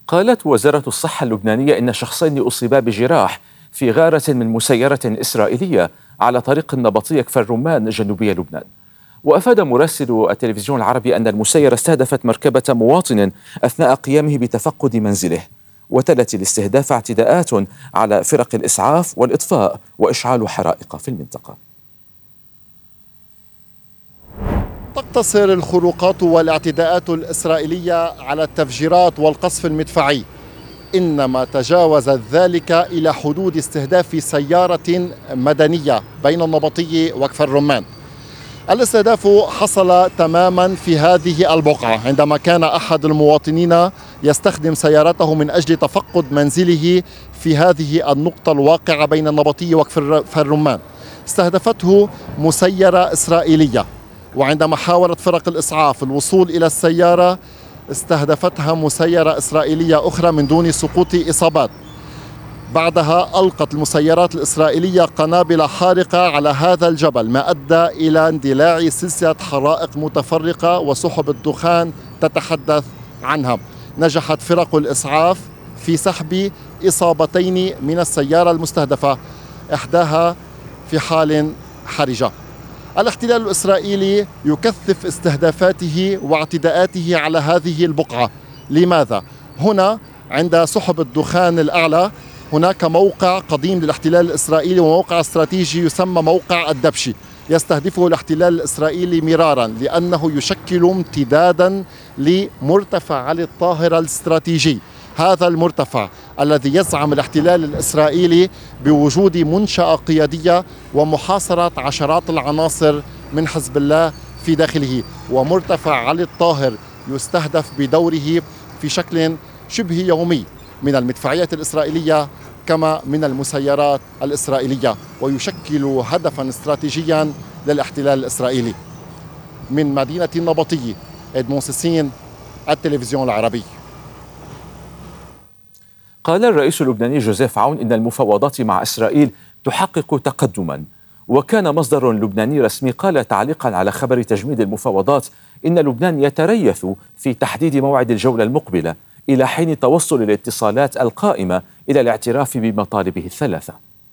قالت وزارة الصحة اللبنانية إن شخصين أصيبا بجراح في غارة من مسيرة إسرائيلية على طريق النبطية كفر الرمان جنوبي لبنان. وأفاد مراسل التلفزيون العربي أن المسيرة استهدفت مركبة مواطن أثناء قيامه بتفقد منزله، وتلت الاستهداف اعتداءات على فرق الإسعاف والإطفاء وإشعال حرائق في المنطقة. تقتصر الخروقات والاعتداءات الإسرائيلية على التفجيرات والقصف المدفعي، إنما تجاوزت ذلك إلى حدود استهداف سيارة مدنية بين النبطية وكفر الرمان. الاستهداف حصل تماما في هذه البقعة عندما كان أحد المواطنين يستخدم سيارته من أجل تفقد منزله في هذه النقطة الواقعة بين النبطية وكفر الرمان. استهدفته مسيرة إسرائيلية، وعندما حاولت فرق الإسعاف الوصول إلى السيارة استهدفتها مسيرة إسرائيلية أخرى من دون سقوط إصابات. بعدها ألقت المسيرات الإسرائيلية قنابل حارقة على هذا الجبل، ما أدى إلى اندلاع سلسلة حرائق متفرقة وسحب الدخان تتحدث عنها. نجحت فرق الإسعاف في سحب إصابتين من السيارة المستهدفة، إحداها في حال حرجة. الاحتلال الإسرائيلي يكثف استهدافاته واعتداءاته على هذه البقعة. لماذا؟ هنا عند سحب الدخان الأعلى هناك موقع قديم للاحتلال الإسرائيلي وموقع استراتيجي يسمى موقع الدبشي، يستهدفه الاحتلال الإسرائيلي مرارا لأنه يشكل امتدادا لمرتفع علي الطاهرة الاستراتيجي. هذا المرتفع الذي يزعم الاحتلال الإسرائيلي بوجود منشأة قيادية ومحاصرة عشرات العناصر من حزب الله في داخله، ومرتفع علي الطاهر يستهدف بدوره في شكل شبه يومي من المدفعية الإسرائيلية كما من المسيرات الإسرائيلية، ويشكل هدفا استراتيجيا للاحتلال الإسرائيلي. من مدينة النبطية، إدمون سيسين، التلفزيون العربي. قال الرئيس اللبناني جوزيف عون إن المفاوضات مع إسرائيل تحقق تقدما، وكان مصدر لبناني رسمي قال تعليقا على خبر تجميد المفاوضات إن لبنان يتريث في تحديد موعد الجولة المقبلة إلى حين توصل الاتصالات القائمة إلى الاعتراف بمطالبه الثلاثة.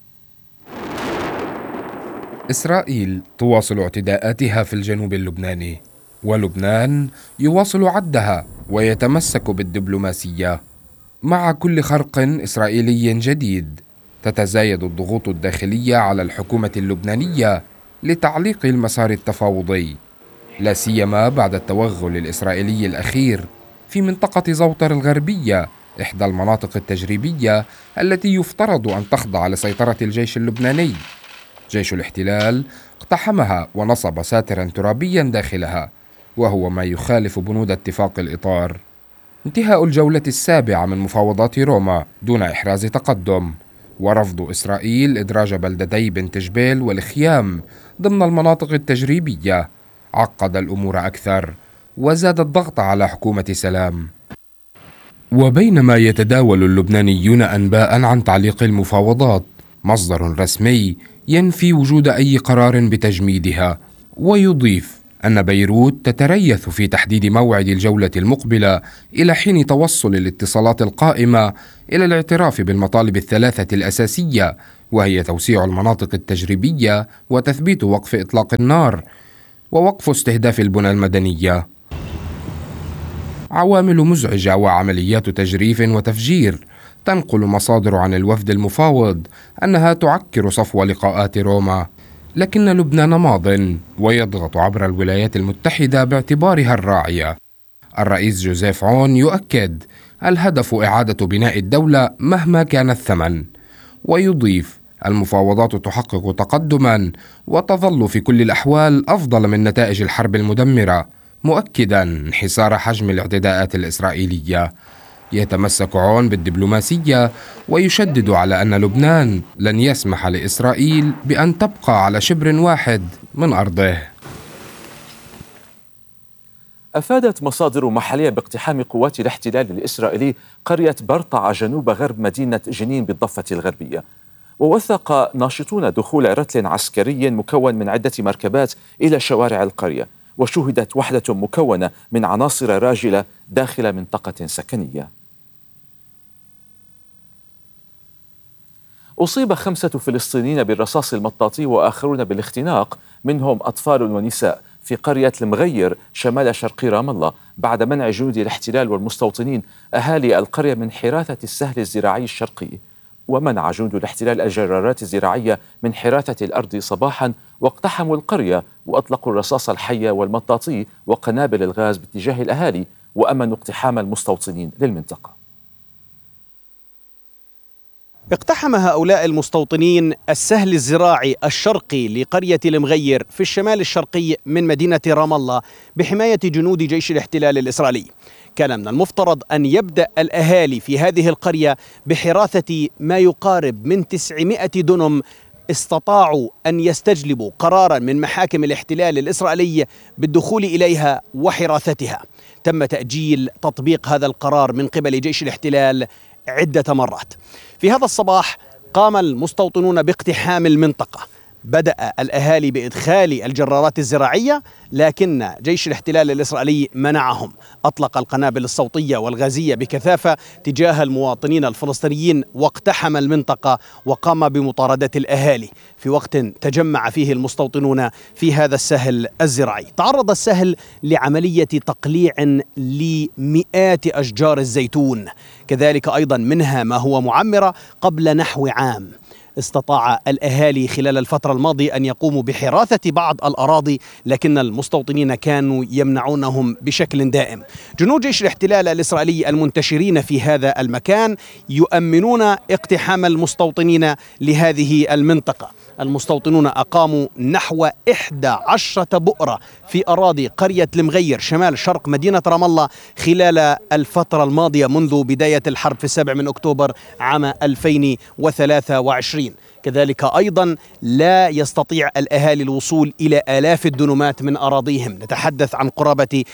إسرائيل تواصل اعتداءاتها في الجنوب اللبناني، ولبنان يواصل عدها ويتمسك بالدبلوماسية. مع كل خرق إسرائيلي جديد تتزايد الضغوط الداخلية على الحكومة اللبنانية لتعليق المسار التفاوضي، لا سيما بعد التوغل الإسرائيلي الأخير في منطقة زوطر الغربية، إحدى المناطق التجريبية التي يفترض أن تخضع لسيطرة الجيش اللبناني. جيش الاحتلال اقتحمها ونصب ساترا ترابيا داخلها، وهو ما يخالف بنود اتفاق الإطار. انتهاء الجولة السابعة من مفاوضات روما دون إحراز تقدم، ورفض إسرائيل إدراج بلدتي بنت جبيل والخيام ضمن المناطق التجريبية عقد الأمور أكثر وزاد الضغط على حكومة سلام. وبينما يتداول اللبنانيون أنباء عن تعليق المفاوضات، مصدر رسمي ينفي وجود أي قرار بتجميدها، ويضيف أن بيروت تتريث في تحديد موعد الجولة المقبلة إلى حين توصل الاتصالات القائمة إلى الاعتراف بالمطالب الثلاثة الأساسية، وهي توسيع المناطق التجريبية وتثبيت وقف إطلاق النار ووقف استهداف البنى المدنية. عوامل مزعجة وعمليات تجريف وتفجير. تنقل مصادر عن الوفد المفاوض أنها تعكر صفو لقاءات روما، لكن لبنان ماضٍ ويضغط عبر الولايات المتحدة باعتبارها الراعية. الرئيس جوزيف عون يؤكد الهدف إعادة بناء الدولة مهما كان الثمن، ويضيف المفاوضات تحقق تقدما وتظل في كل الأحوال أفضل من نتائج الحرب المدمرة، مؤكدا انحسار حجم الاعتداءات الإسرائيلية. يتمسك عون بالدبلوماسية ويشدد على أن لبنان لن يسمح لإسرائيل بأن تبقى على شبر واحد من أرضه. أفادت مصادر محلية باقتحام قوات الاحتلال الإسرائيلي قرية برطعة جنوب غرب مدينة جنين بالضفة الغربية. ووثق ناشطون دخول رتل عسكري مكون من عدة مركبات إلى شوارع القرية، وشوهدت وحدة مكونة من عناصر راجلة داخل منطقة سكنية. أصيب 5 فلسطينيين بالرصاص المطاطي وآخرون بالاختناق منهم أطفال ونساء في قرية المغير شمال شرقي رام الله بعد منع جنود الاحتلال والمستوطنين أهالي القرية من حراثة السهل الزراعي الشرقي. ومنع جنود الاحتلال الجرارات الزراعية من حراثة الأرض صباحا، واقتحموا القرية وأطلقوا الرصاص الحي والمطاطي وقنابل الغاز باتجاه الأهالي، وأمنوا اقتحام المستوطنين للمنطقة. اقتحم هؤلاء المستوطنين السهل الزراعي الشرقي لقرية المغير في الشمال الشرقي من مدينة رام الله بحماية جنود جيش الاحتلال الإسرائيلي. كان من المفترض أن يبدأ الأهالي في هذه القرية بحراثة ما يقارب من 900 دنم. استطاعوا أن يستجلبوا قرارا من محاكم الاحتلال الإسرائيلي بالدخول إليها وحراثتها. تم تأجيل تطبيق هذا القرار من قبل جيش الاحتلال عدة مرات. في هذا الصباح قام المستوطنون باقتحام المنطقة. بدأ الأهالي بإدخال الجرارات الزراعية، لكن جيش الاحتلال الإسرائيلي منعهم. أطلق القنابل الصوتية والغازية بكثافة تجاه المواطنين الفلسطينيين واقتحم المنطقة وقام بمطاردة الأهالي في وقت تجمع فيه المستوطنون في هذا السهل الزراعي. تعرض السهل لعملية تقليع لمئات أشجار الزيتون، كذلك أيضا منها ما هو معمرة قبل نحو عام. استطاع الأهالي خلال الفترة الماضية أن يقوموا بحراثة بعض الأراضي، لكن المستوطنين كانوا يمنعونهم بشكل دائم. جنود جيش الاحتلال الإسرائيلي المنتشرين في هذا المكان يؤمنون اقتحام المستوطنين لهذه المنطقة. المستوطنون أقاموا نحو 11 بؤرة في أراضي قرية المغير شمال شرق مدينة رام الله خلال الفترة الماضية منذ بداية الحرب في 7 من أكتوبر عام 2023. كذلك أيضا لا يستطيع الأهالي الوصول إلى آلاف الدنمات من أراضيهم. نتحدث عن قرابة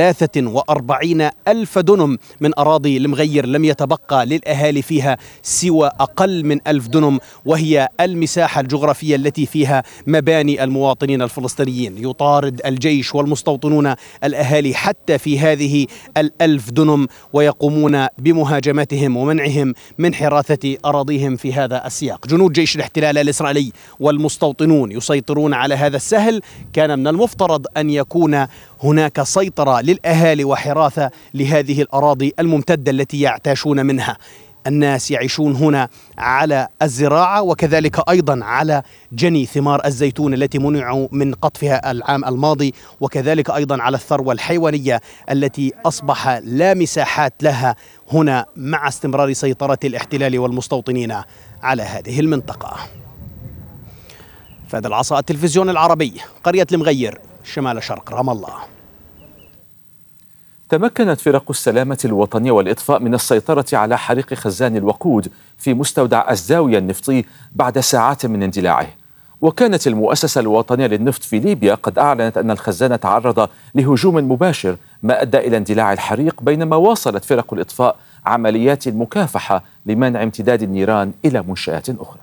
43 ألف دنم من أراضي المغير لم يتبقى للأهالي فيها سوى أقل من 1000 دنم، وهي المساحة الجغرافية التي فيها مباني المواطنين الفلسطينيين. يطارد الجيش والمستوطنون الأهالي حتى في هذه 1000 دنم ويقومون بمهاجمتهم ومنعهم من حراثة أراضيهم في هذا السياق. جنود جيش الاحتلال الإسرائيلي والمستوطنون يسيطرون على هذا السهل. كان من المفترض أن يكون هناك سيطرة للأهالي وحراثة لهذه الأراضي الممتدة التي يعتاشون منها. الناس يعيشون هنا على الزراعة وكذلك أيضا على جني ثمار الزيتون التي منعوا من قطفها العام الماضي، وكذلك أيضا على الثروة الحيوانية التي أصبح لا مساحات لها هنا مع استمرار سيطرة الاحتلال والمستوطنين على هذه المنطقة. فهذا العصا التلفزيون العربي، قرية المغير شمال شرق رام الله. تمكنت فرق السلامة الوطنية والإطفاء من السيطرة على حريق خزان الوقود في مستودع الزاوية النفطي بعد ساعات من اندلاعه. وكانت المؤسسة الوطنية للنفط في ليبيا قد أعلنت أن الخزان تعرض لهجوم مباشر ما أدى إلى اندلاع الحريق، بينما واصلت فرق الإطفاء عمليات المكافحة لمنع امتداد النيران إلى منشآت أخرى.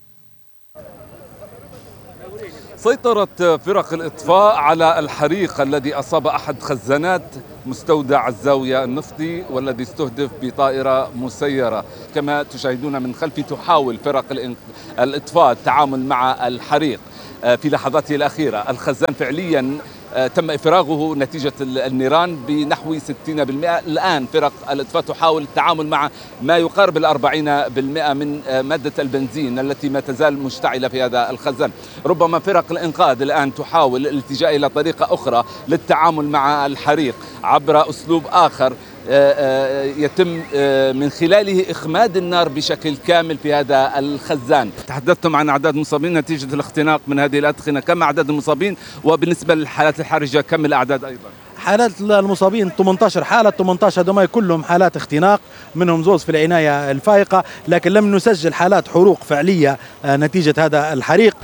سيطرت فرق الإطفاء على الحريق الذي أصاب أحد خزانات مستودع الزاوية النفطي والذي استهدف بطائرة مسيرة. كما تشاهدون من خلفي تحاول فرق الإطفاء التعامل مع الحريق في لحظاته الأخيرة. الخزان فعليا تم إفراغه نتيجة النيران بنحو 60%. الآن فرق الإطفاء تحاول التعامل مع ما يقارب 40% من مادة البنزين التي ما تزال مشتعلة في هذا الخزان. ربما فرق الإنقاذ الآن تحاول الالتجاء إلى طريقة أخرى للتعامل مع الحريق عبر أسلوب آخر يتم من خلاله إخماد النار بشكل كامل في هذا الخزان. تحدثتم عن أعداد مصابين نتيجة الاختناق من هذه الأدخنة، كم أعداد المصابين؟ وبالنسبة للحالات الحرجة كم الأعداد أيضا؟ حالات المصابين 18 حالة، 18 دماء كلهم حالات اختناق، منهم زوز في العناية الفائقة، لكن لم نسجل حالات حروق فعلية نتيجة هذا الحريق.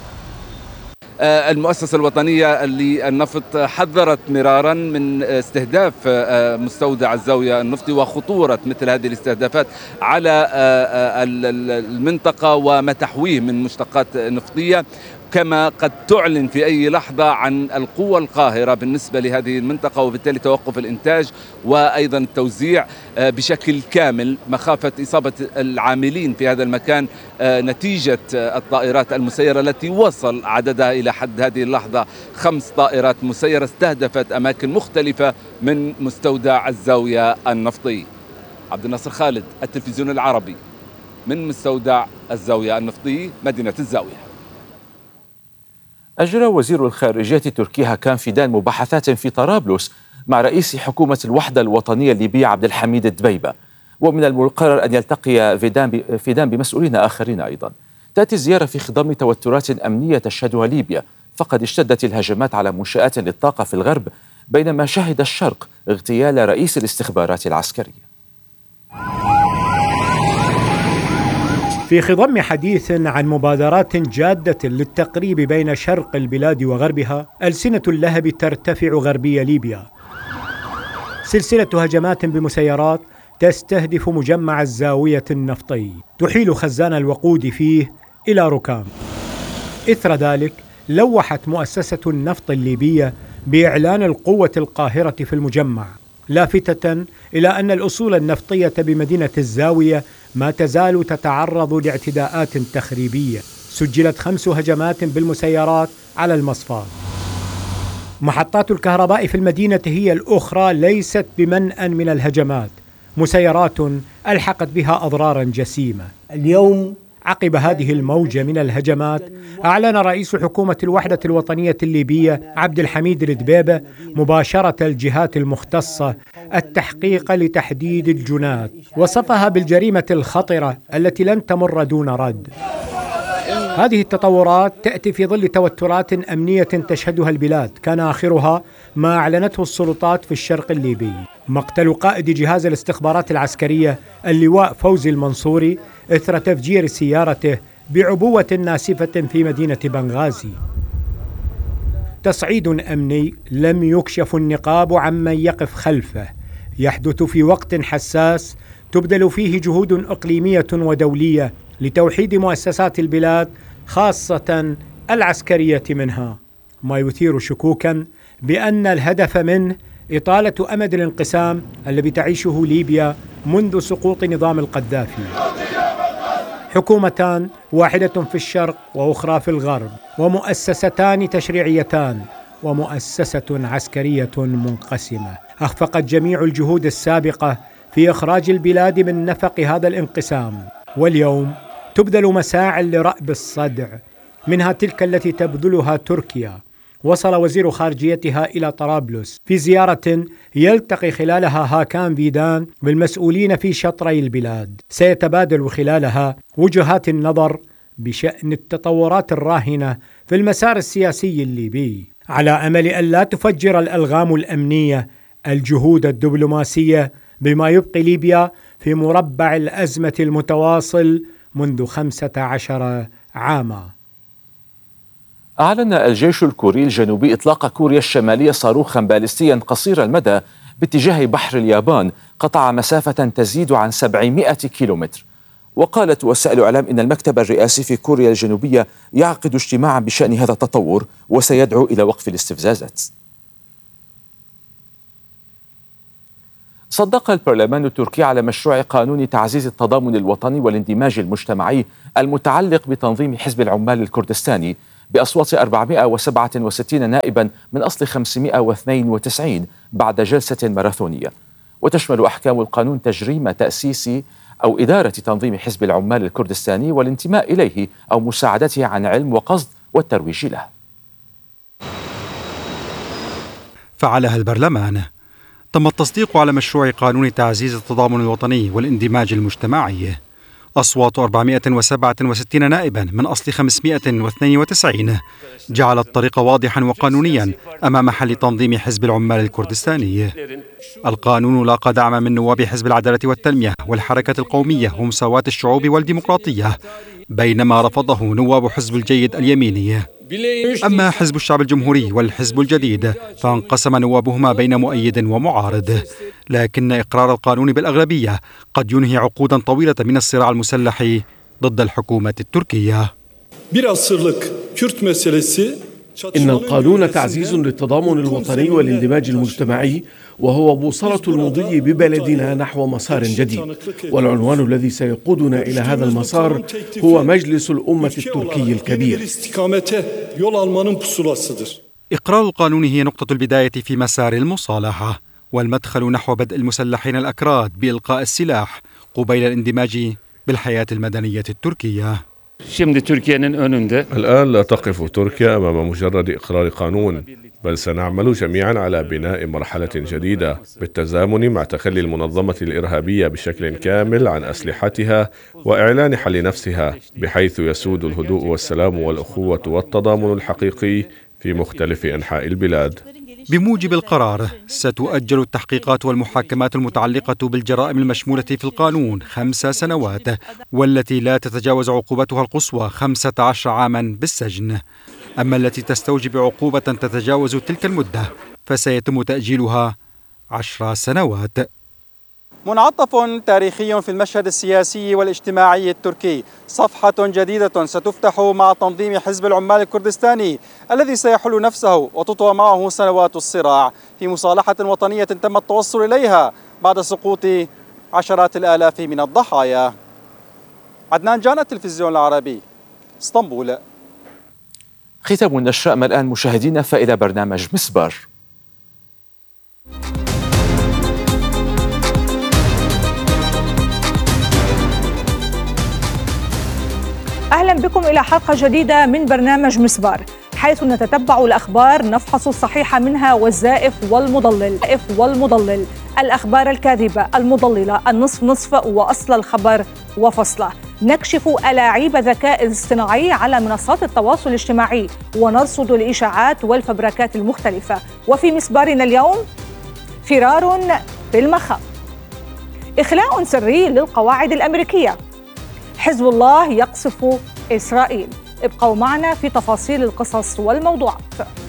المؤسسة الوطنية للنفط حذرت مرارا من استهداف مستودع الزاوية النفطي وخطورة مثل هذه الاستهدافات على المنطقة وما تحويه من مشتقات نفطية. كما قد تعلن في أي لحظة عن القوة القاهرة بالنسبة لهذه المنطقة، وبالتالي توقف الإنتاج وأيضا التوزيع بشكل كامل مخافة إصابة العاملين في هذا المكان نتيجة الطائرات المسيرة التي وصل عددها إلى حد هذه اللحظة 5 طائرات مسيرة استهدفت أماكن مختلفة من مستودع الزاوية النفطي. عبد الناصر خالد، التلفزيون العربي، من مستودع الزاوية النفطي، مدينة الزاوية. أجرى وزير الخارجية التركي هاكان فيدان مباحثات في طرابلس مع رئيس حكومة الوحدة الوطنية الليبية عبد الحميد الدبيبة، ومن المقرر أن يلتقي فيدان بمسؤولين آخرين أيضا. تأتي الزيارة في خضم توترات أمنية تشهدها ليبيا، فقد اشتدت الهجمات على منشآت للطاقة في الغرب، بينما شهد الشرق اغتيال رئيس الاستخبارات العسكرية. في خضم حديث عن مبادرات جادة للتقريب بين شرق البلاد وغربها، ألسنة اللهب ترتفع غربي ليبيا. سلسلة هجمات بمسيرات تستهدف مجمع الزاوية النفطي، تحيل خزان الوقود فيه إلى ركام. إثر ذلك لوحت مؤسسة النفط الليبية بإعلان القوة القاهرة في المجمع، لافتة إلى أن الأصول النفطية بمدينة الزاوية ما تزال تتعرض لاعتداءات تخريبية. سجلت 5 هجمات بالمسيرات على المصفاة. محطات الكهرباء في المدينة هي الأخرى ليست بمنأى من الهجمات، مسيرات ألحقت بها أضرارا جسيمة. اليوم عقب هذه الموجة من الهجمات أعلن رئيس حكومة الوحدة الوطنية الليبية عبد الحميد الدبيبة مباشرة الجهات المختصة التحقيق لتحديد الجنات، وصفها بالجريمة الخطرة التي لن تمر دون رد. هذه التطورات تأتي في ظل توترات أمنية تشهدها البلاد، كان آخرها ما أعلنته السلطات في الشرق الليبي، مقتل قائد جهاز الاستخبارات العسكرية اللواء فوزي المنصوري إثر تفجير سيارته بعبوة ناسفة في مدينة بنغازي. تصعيد أمني لم يكشف النقاب عمن يقف خلفه، يحدث في وقت حساس تبذل فيه جهود إقليمية ودولية لتوحيد مؤسسات البلاد خاصة العسكرية منها، ما يثير شكوكا بأن الهدف منه إطالة أمد الانقسام الذي تعيشه ليبيا منذ سقوط نظام القذافي. حكومتان، واحدة في الشرق وأخرى في الغرب، ومؤسستان تشريعيتان ومؤسسة عسكرية منقسمة، أخفقت جميع الجهود السابقة في إخراج البلاد من نفق هذا الانقسام. واليوم تبذل مساع لرأب الصدع، منها تلك التي تبذلها تركيا. وصل وزير خارجيتها إلى طرابلس في زيارة يلتقي خلالها هاكان فيدان بالمسؤولين في شطري البلاد، سيتبادل خلالها وجهات النظر بشأن التطورات الراهنة في المسار السياسي الليبي، على أمل أن لا تفجر الألغام الأمنية الجهود الدبلوماسية بما يبقي ليبيا في مربع الأزمة المتواصل منذ 15 عاما. أعلن الجيش الكوري الجنوبي إطلاق كوريا الشمالية صاروخا باليستيا قصير المدى باتجاه بحر اليابان قطع مسافة تزيد عن 700 كيلومتر. وقالت وسائل إعلام إن المكتب الرئاسي في كوريا الجنوبية يعقد اجتماعا بشأن هذا التطور وسيدعو إلى وقف الاستفزازات. صدق البرلمان التركي على مشروع قانون تعزيز التضامن الوطني والاندماج المجتمعي المتعلق بتنظيم حزب العمال الكردستاني بأصوات 467 نائبا من أصل 592 بعد جلسة ماراثونية. وتشمل أحكام القانون تجريم تأسيس أو إدارة تنظيم حزب العمال الكردستاني والانتماء إليه أو مساعدته عن علم وقصد والترويج له. فعلها البرلمان. تم التصديق على مشروع قانون تعزيز التضامن الوطني والاندماج المجتمعي. أصوات 467 نائبا من أصل 592 جعل الطريق واضحا وقانونيا أمام حل تنظيم حزب العمال الكردستاني. القانون لاقى دعما من نواب حزب العدالة والتنمية والحركة القومية ومساواة الشعوب والديمقراطية، بينما رفضه نواب حزب الجيد اليميني. أما حزب الشعب الجمهوري والحزب الجديد فانقسم نوابهما بين مؤيد ومعارض، لكن إقرار القانون بالأغلبية قد ينهي عقودا طويلة من الصراع المسلح ضد الحكومة التركية. إن القانون تعزيز للتضامن الوطني والاندماج المجتمعي، وهو بوصلة المضي ببلدنا نحو مسار جديد، والعنوان الذي سيقودنا إلى هذا المسار هو مجلس الأمة التركي الكبير. إقرار القانون هي نقطة البداية في مسار المصالحة والمدخل نحو بدء المسلحين الأكراد بإلقاء السلاح قبيل الاندماج بالحياة المدنية التركية. الآن لا تقف تركيا أمام مجرد إقرار قانون، بل سنعمل جميعا على بناء مرحلة جديدة بالتزامن مع تخلي المنظمة الإرهابية بشكل كامل عن أسلحتها وإعلان حل نفسها، بحيث يسود الهدوء والسلام والأخوة والتضامن الحقيقي في مختلف أنحاء البلاد. بموجب القرار ستؤجل التحقيقات والمحاكمات المتعلقة بالجرائم المشمولة في القانون 5 سنوات، والتي لا تتجاوز عقوبتها القصوى 15 عاما بالسجن. أما التي تستوجب عقوبة تتجاوز تلك المدة فسيتم تأجيلها 10 سنوات. منعطف تاريخي في المشهد السياسي والاجتماعي التركي، صفحة جديدة ستفتح مع تنظيم حزب العمال الكردستاني الذي سيحل نفسه وتطوى معه سنوات الصراع في مصالحة وطنية تم التوصل إليها بعد سقوط عشرات الآلاف من الضحايا. عدنان جان، التلفزيون العربي، اسطنبول. ختام النشرة. أما الآن مشاهدينا فإلى برنامج مسبار. أهلا بكم إلى حلقة جديدة من برنامج مسبار، حيث نتتبع الأخبار نفحص الصحيح منها والزائف والمضلل، الأخبار الكاذبة المضللة، النصف نصف وأصل الخبر وفصله. نكشف ألاعيب الذكاء الاصطناعي على منصات التواصل الاجتماعي ونرصد الإشاعات والفبركات المختلفة. وفي مسبارنا اليوم فرار في المخاض، إخلاء سري للقواعد الأمريكية، حزب الله يقصف إسرائيل. ابقوا معنا في تفاصيل القصص والموضوعات.